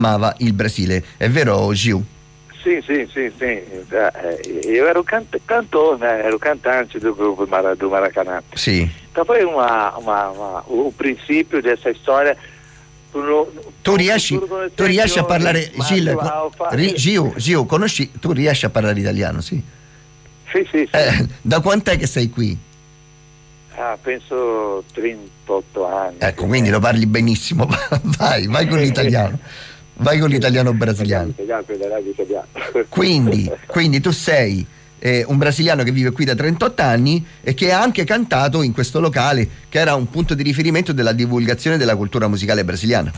amava il Brasile. È vero, Gil? Sì. Io ero cantante del gruppo do Maracanã. Sì. Poi un principio di questa storia. Tu riesci a parlare, Gil, conosci, tu riesci a parlare italiano, sì? Sì. Da quant'è che sei qui? Penso 38 anni. Ecco, quindi lo parli benissimo. Vai con l'italiano. Vai con l'italiano brasiliano. Quindi tu sei un brasiliano che vive qui da 38 anni e che ha anche cantato in questo locale che era un punto di riferimento della divulgazione della cultura musicale brasiliana.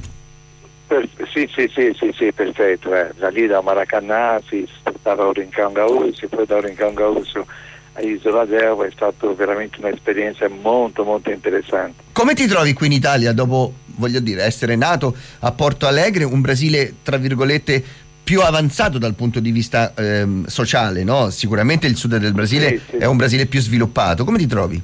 Sì, perfetto. Da lì da Maracanã si stava a Rincangaúso, poi da Rincangaúso a Isola d'Elba. È stata veramente un'esperienza molto molto interessante. Come ti trovi qui in Italia dopo, voglio dire, essere nato a Porto Alegre, un Brasile tra virgolette più avanzato dal punto di vista sociale, no? Sicuramente il sud del Brasile è un Brasile più sviluppato. Come ti trovi?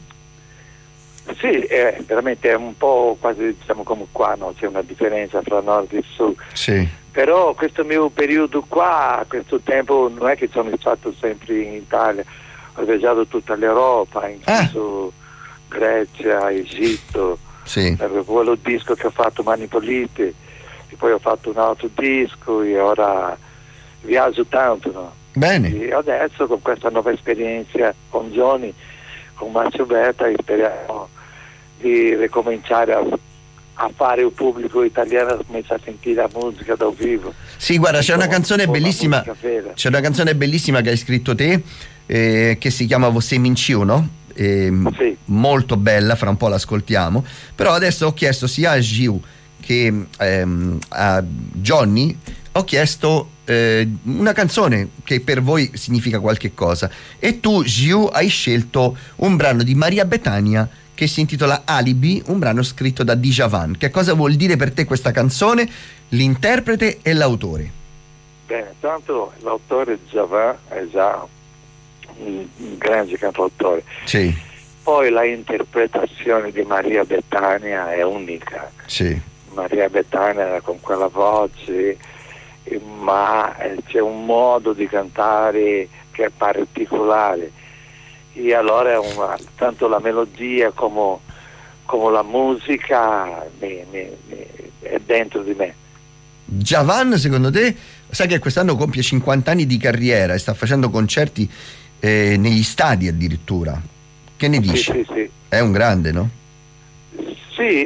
Sì, veramente è un po' quasi diciamo come qua, no? C'è una differenza tra nord e sud. Sì. Però questo mio periodo qua, questo tempo, non è che sono stato sempre in Italia, ho viaggiato tutta l'Europa, incluso Grecia, Egitto, quello disco che ho fatto Mani Pulite, e poi ho fatto un altro disco e ora viaggio tanto, no? Bene. E adesso con questa nuova esperienza con Johnny, con Marzio Betta, speriamo di ricominciare a fare il pubblico italiano comincia a sentire la musica dal vivo. Sì, guarda, c'è una canzone bellissima che hai scritto te, che si chiama Você Mentiu, no? Sì. Molto bella, fra un po' l'ascoltiamo. Però adesso ho chiesto sia a Gil che a Johnny, ho chiesto una canzone che per voi significa qualche cosa, e tu, Gil, hai scelto un brano di Maria Bethânia che si intitola Alibi, un brano scritto da Djavan. Che cosa vuol dire per te questa canzone, l'interprete e l'autore? Bene, tanto l'autore Djavan è già un grande cantautore. Sì. Poi la interpretazione di Maria Bethânia è unica. Sì. Maria Bethânia con quella voce, ma c'è un modo di cantare che è particolare. E allora tanto la melodia come la musica è dentro di me. Djavan, secondo te, sai che quest'anno compie 50 anni di carriera e sta facendo concerti negli stadi addirittura? Che ne dici? Sì. È un grande, no? Sì,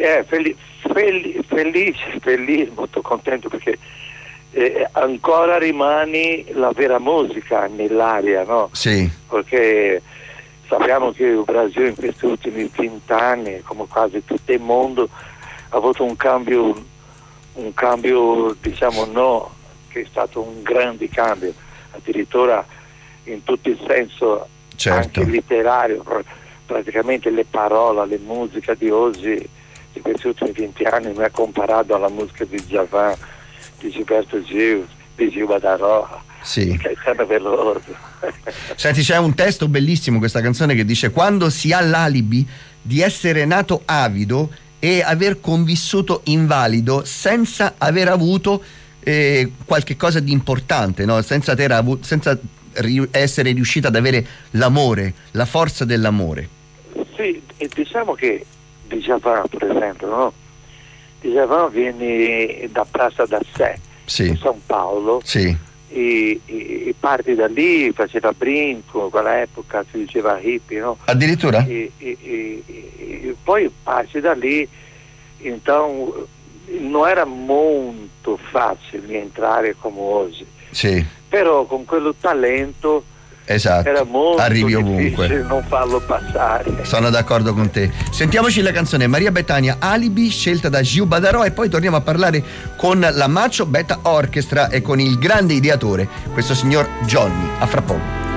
felice, molto contento perché ancora rimane la vera musica nell'aria, no? Sì. Perché sappiamo che il Brasile in questi ultimi 20 anni, come quasi tutto il mondo, ha avuto un cambio diciamo no, che è stato un grande cambio, addirittura in tutto il senso, certo, anche letterario, praticamente le parole, la musica di oggi, di questi ultimi 20 anni, non è comparato alla musica di Djavan, di Gilberto Gil, di Gil Badarò. Sì. Che è veloce. Senti, c'è un testo bellissimo, questa canzone, che dice: quando si ha l'alibi di essere nato avido e aver convissuto invalido senza aver avuto qualche cosa di importante, no? Senza essere riuscita ad avere l'amore, la forza dell'amore. Sì, e diciamo che Djavan, per esempio, no? Djavan viene da Praça da Sé, di San Paolo. Sì. E parti da lì, faceva brinco, quell'epoca si diceva hippie, no? Addirittura? E poi parti da lì, então non era molto facile entrare come oggi. Sì. Però con quello talento, esatto, era molto arrivi difficile ovunque non farlo passare. Sono d'accordo con te. Sentiamoci la canzone Maria Bethânia, Alibi, scelta da Gil Badarò, e poi torniamo a parlare con la Macho Beta Orchestra e con il grande ideatore, questo signor Johnny. A fra poco.